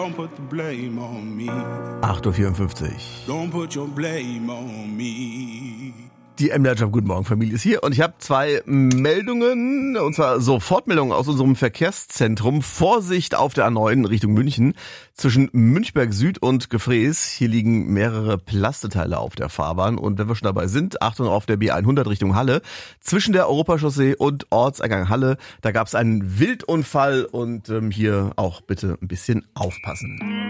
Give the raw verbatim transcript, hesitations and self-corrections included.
Don't put the blame on me. acht Uhr vierundfünfzig. Don't put your blame on me. Die M-Ler-Job Guten Morgen Familie ist hier und ich habe zwei Meldungen, und zwar Sofortmeldungen aus unserem Verkehrszentrum. Vorsicht auf der A neun Richtung München. Zwischen Münchberg Süd und Gefrees, hier liegen mehrere Plasteteile auf der Fahrbahn. Und wenn wir schon dabei sind, Achtung auf der B hundert Richtung Halle. Zwischen der Europachaussee und Ortseingang Halle, da gab es einen Wildunfall und ähm, hier auch bitte ein bisschen aufpassen.